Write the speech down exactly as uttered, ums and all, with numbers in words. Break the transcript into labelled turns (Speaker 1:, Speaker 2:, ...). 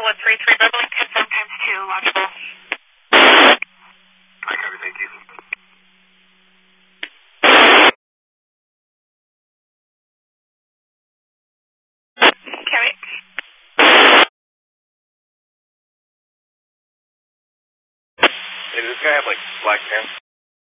Speaker 1: one three three Beverly, confirm times two, logical.
Speaker 2: I copy, thank you.
Speaker 1: Carry.
Speaker 2: Hey, does this guy have like black pants?